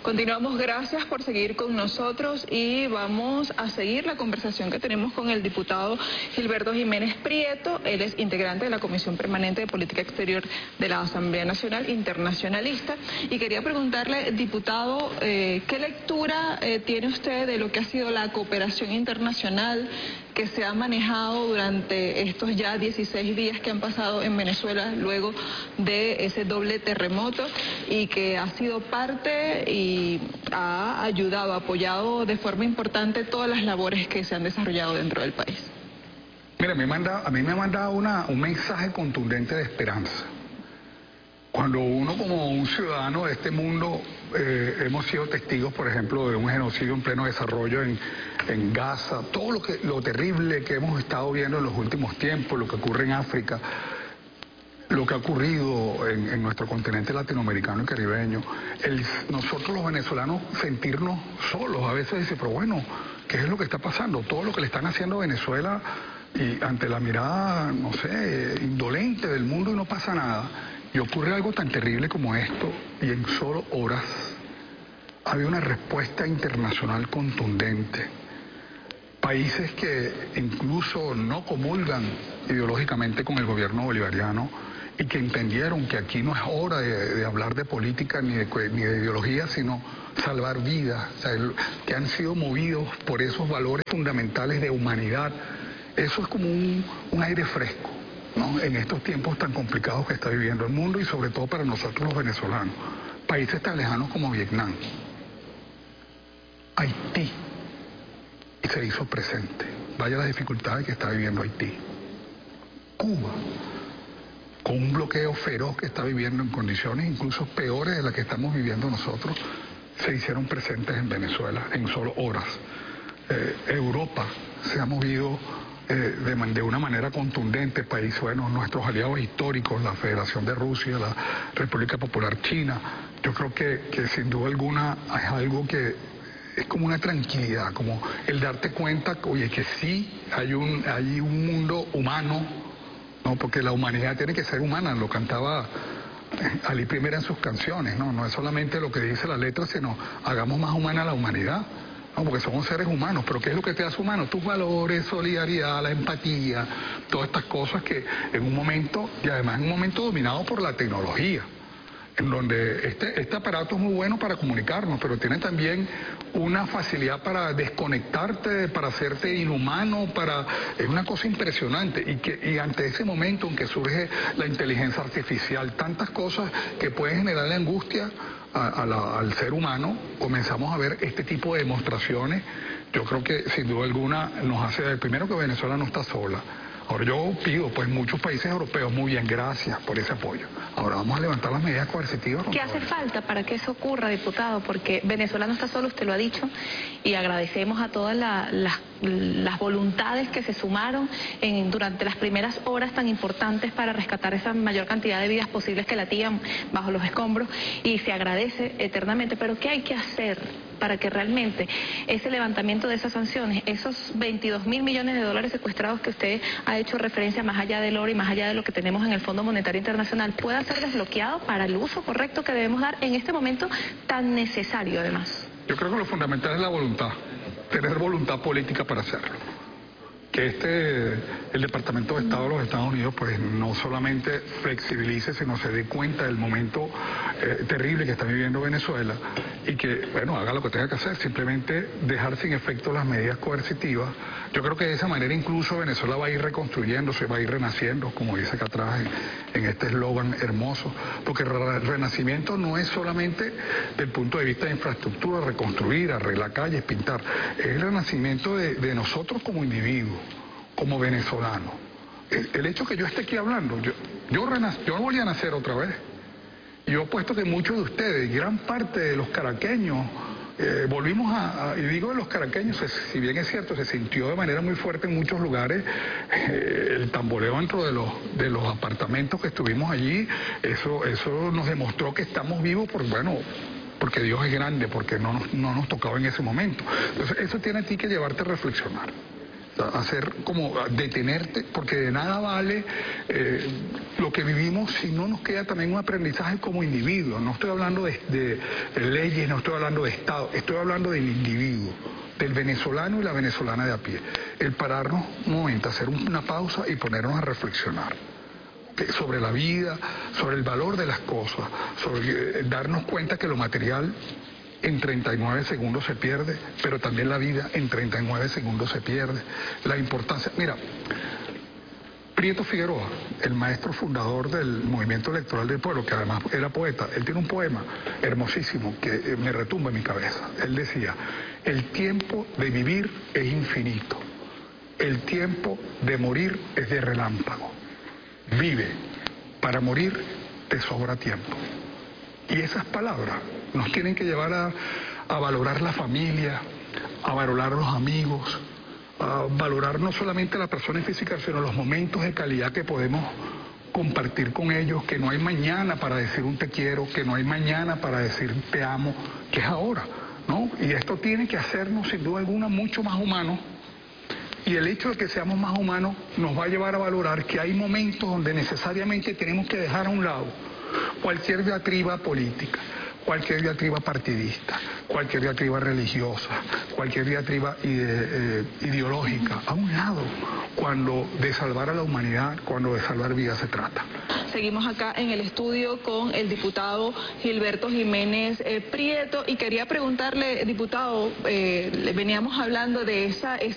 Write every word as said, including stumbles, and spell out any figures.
Continuamos, gracias por seguir con nosotros y vamos a seguir la conversación que tenemos con el diputado Gilberto Jiménez Prieto. Él es integrante de la Comisión Permanente de Política Exterior de la Asamblea Nacional Internacionalista. Y quería preguntarle, diputado, eh, ¿qué lectura eh, tiene usted de lo que ha sido la cooperación internacional que se ha manejado durante estos ya dieciséis días que han pasado en Venezuela luego de ese doble terremoto y que ha sido parte y ha ayudado, apoyado de forma importante todas las labores que se han desarrollado dentro del país? Mira, me manda, a mí me ha mandado una, un mensaje contundente de esperanza. Cuando uno como un ciudadano de este mundo eh, hemos sido testigos, por ejemplo, de un genocidio en pleno desarrollo en, en Gaza, todo lo, que, lo terrible que hemos estado viendo en los últimos tiempos, lo que ocurre en África, lo que ha ocurrido en, en nuestro continente latinoamericano y caribeño, el, nosotros los venezolanos sentirnos solos, a veces decir, pero bueno, ¿qué es lo que está pasando? Todo lo que le están haciendo a Venezuela y ante la mirada, no sé, indolente del mundo y no pasa nada. Y ocurre algo tan terrible como esto, y en solo horas había una respuesta internacional contundente. Países que incluso no comulgan ideológicamente con el gobierno bolivariano y que entendieron que aquí no es hora de, de hablar de política ni de, ni de ideología, sino salvar vidas, o sea, el, que han sido movidos por esos valores fundamentales de humanidad. Eso es como un, un aire fresco, ¿no?, en estos tiempos tan complicados que está viviendo el mundo y sobre todo para nosotros los venezolanos. Países tan lejanos como Vietnam, Haití, y se hizo presente. Vaya las dificultades que está viviendo Haití. Cuba, con un bloqueo feroz que está viviendo en condiciones incluso peores de las que estamos viviendo nosotros, se hicieron presentes en Venezuela en solo horas. Eh, Europa se ha movido Eh, de, de una manera contundente, país, bueno, nuestros aliados históricos, la Federación de Rusia, la República Popular China. Yo creo que, que sin duda alguna es algo que es como una tranquilidad, como el darte cuenta, oye, que sí hay un, hay un mundo humano, ¿no?, porque la humanidad tiene que ser humana, lo cantaba Ali Primera en sus canciones, ¿no? No es solamente lo que dice la letra, sino hagamos más humana la humanidad. No, porque somos seres humanos, pero ¿qué es lo que te hace humano? Tus valores, solidaridad, la empatía, todas estas cosas que en un momento, y además en un momento dominado por la tecnología, en donde este, este aparato es muy bueno para comunicarnos, pero tiene también una facilidad para desconectarte, para hacerte inhumano, para es una cosa impresionante. Y, que, y ante ese momento en que surge la inteligencia artificial, tantas cosas que pueden generarle angustia a, a la, al ser humano, comenzamos a ver este tipo de demostraciones. Yo creo que sin duda alguna nos hace ver primero que Venezuela no está sola. Ahora yo pido, pues muchos países europeos, muy bien, gracias por ese apoyo. Ahora vamos a levantar las medidas coercitivas. ¿Qué hace falta para que eso ocurra, diputado? Porque Venezuela no está solo, usted lo ha dicho, y agradecemos a todas la, la, las voluntades que se sumaron en, durante las primeras horas tan importantes para rescatar esa mayor cantidad de vidas posibles que latían bajo los escombros, y se agradece eternamente, pero ¿qué hay que hacer para que realmente ese levantamiento de esas sanciones, esos veintidós mil millones de dólares secuestrados que usted ha hecho referencia, más allá del oro y más allá de lo que tenemos en el Fondo Monetario Internacional, pueda ser desbloqueado para el uso correcto que debemos dar en este momento tan necesario además? Yo creo que lo fundamental es la voluntad, tener voluntad política para hacerlo. Que este, el Departamento de Estado de los Estados Unidos, pues no solamente flexibilice, sino se dé cuenta del momento eh, terrible que está viviendo Venezuela y que, bueno, haga lo que tenga que hacer, simplemente dejar sin efecto las medidas coercitivas. Yo creo que de esa manera incluso Venezuela va a ir reconstruyéndose, va a ir renaciendo, como dice acá atrás en, en este eslogan hermoso, porque el renacimiento no es solamente del punto de vista de infraestructura, reconstruir, arreglar calles, pintar, es el renacimiento de, de nosotros como individuos, como venezolano. El, el hecho que yo esté aquí hablando, yo, yo, renac, yo volví a nacer otra vez. Y yo apuesto que muchos de ustedes, gran parte de los caraqueños, eh, volvimos a, a, y digo de los caraqueños, si bien es cierto, se sintió de manera muy fuerte en muchos lugares, eh, el tamboleo dentro de los, de los apartamentos que estuvimos allí, eso, eso nos demostró que estamos vivos por, bueno, porque Dios es grande, porque no nos, no nos tocaba en ese momento. Entonces eso tiene a ti que llevarte a reflexionar. hacer como detenerte, porque de nada vale eh, lo que vivimos si no nos queda también un aprendizaje como individuos. No estoy hablando de, de, de leyes, no estoy hablando de Estado, estoy hablando del individuo, del venezolano y la venezolana de a pie. El pararnos un momento, hacer una pausa y ponernos a reflexionar sobre la vida, sobre el valor de las cosas, sobre eh, darnos cuenta que lo material en treinta y nueve segundos se pierde, pero también la vida en treinta y nueve segundos se pierde. La importancia, mira, Prieto Figueroa, el maestro fundador del Movimiento Electoral del Pueblo, que además era poeta, él tiene un poema hermosísimo que me retumba en mi cabeza. Él decía, el tiempo de vivir es infinito, el tiempo de morir es de relámpago. Vive, para morir te sobra tiempo. Y esas palabras nos tienen que llevar a, a valorar la familia, a valorar los amigos, a valorar no solamente la persona física, sino los momentos de calidad que podemos compartir con ellos, que no hay mañana para decir un te quiero, que no hay mañana para decir te amo, que es ahora, ¿no? Y esto tiene que hacernos sin duda alguna mucho más humanos. Y el hecho de que seamos más humanos nos va a llevar a valorar que hay momentos donde necesariamente tenemos que dejar a un lado cualquier diatriba política, cualquier diatriba partidista, cualquier diatriba religiosa, cualquier diatriba ide, eh, ideológica, a un lado, cuando de salvar a la humanidad, cuando de salvar vidas se trata. Seguimos acá en el estudio con el diputado Gilberto Jiménez eh, Prieto y quería preguntarle, diputado, eh, veníamos hablando de esa...